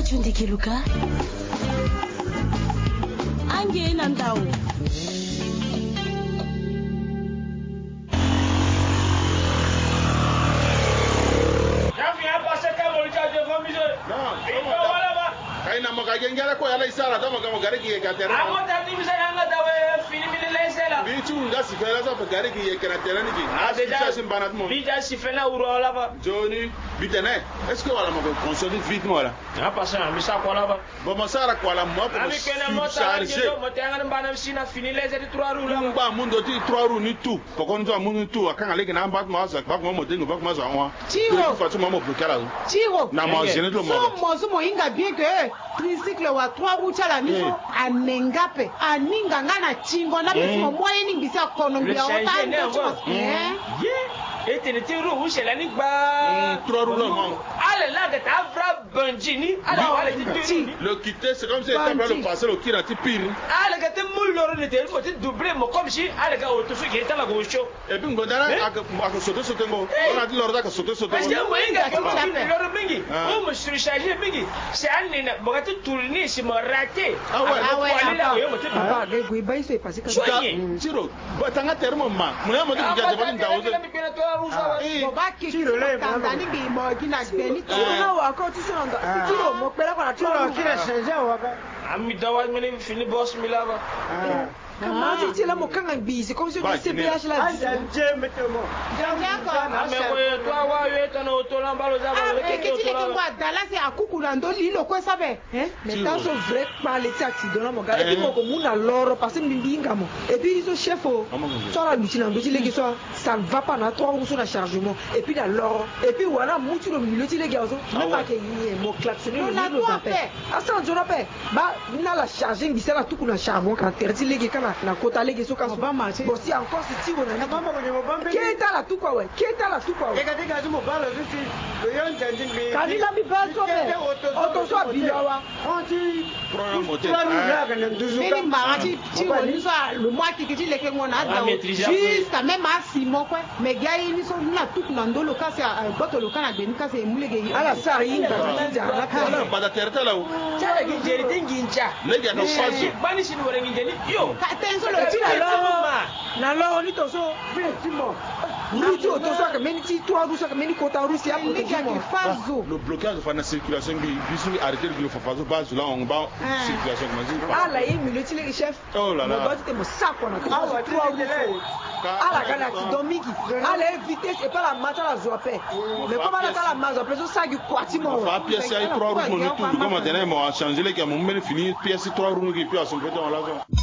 Jundi Kiluka. Ange Nandao. Kaina makagengera ko yala isara dama kama gariki ya katera. Amo tadi bisa nanga dawe film ni lesela. Bitu nga sifela sa gariki ya katera ni ki. Déjà simbanat mo. Bija sifela urola ba. Joni bitene. Est-ce que wala mako console vite mo la. Na pasa na misa ko la ba. Bo masara ko la mo ko. Ami kena mo ta ngi mo tanga mbana sina fini lesela 3 roues la. Ba mundo ti 3 roues ni tout. Pokon zo mundo tout akanga leki na mbat mo za ba ko mo dengo ba ko mo za wa. Tiro. Fa tu mo bloquer la. Tiro. Na mo jene to mo. So mo inga bien que tricycle wa 3 roues chala miso anengape aninga ngana chingo na biso moye ni bisa kono bia ota et te tiro où c'est la ni ba 3 roues là. Allez là que ta fra banjini allez le quitter c'est comme si était le passer le qui rati pire. Allez que te moule le te faut te doubler mo comme si allez que auto fait qui est la gauche. Et puis ngondana ak sauter ngo. On a dit l'ordre ka sauter. Parce que moi inga le mingi. Oh me surcharger mingi. C'est année boka te tourner c'est me raté. Ah ouais. Papa, gwe ba iso epasi ka. Tiro. Batanga termo ma. Muna mo dit gaje ba ndawo. Boba ki Tanzania bi mo gina beni Tiro na wa ko ti sonda. Tiro mo pela kwa tiro kile senje wa ba. Ami dawa mene fini boss milava. Comment tu es là mon camp bise comme si tu CPH là. Toi wa yeta na otola mbalo za ba keke otola. Kwa dalasi akukula ndo lilo kwa sabe. Mais tant so vrai pas les accidents là mon gars. Et puis mon comme na loro parce que mbinga mo. Et puis ils sont chef au. Soit la lutte na ndoti legi soit ça ne va pas na 3 roues sur la chargement et puis la loro. Et puis voilà mutu le milieu legi azo. Même pas que mo klaxonner le milieu de paix. Asa on paix. Ba na la charger mbisa la tout kuna charbon quand terti legi kana na kota legi so ka so ba marcher. Bon si encore c'est tiro na mama ko mo bambe. Keta la tout quoi ouais. Keta la tout quoi. Keka mo balo zifi. Le yon tandin bi. Kani la mi ba so be. Auto so bilawa. Anti Prends moteur. Meni marati tiro ni so le mois qui dit les que on a dans jusqu'à même à Simon quoi. Mais gars ils sont na tout na ndolo ka c'est boto lo kana beni ka c'est mulege. Ala sa yinga. Ala bada terta la. Tala gi jeri dingincha. Legi no fazo. Bani shin wore ngini yo. Ka tenso le ti na lo ni to so effectivement. Ruti to so ka meni ti 3 roues so ka meni kota rusi ya fazo. Le blocage de la circulation bisu arrêter le fazo base là on va circulation comme ça. Ala yemi le ti le chef. Oh là là. Mo doit te mo sako na 3 roues. Ala kana accident mingi. Ala vitesse et pas la mata la zoapé. Mais comment la mazo peso sagi kwati mo. Fa pièce ay 3 roues mon tout comment tenir mo changer les gars mon fini pièce 3 roues qui puis à son fait on la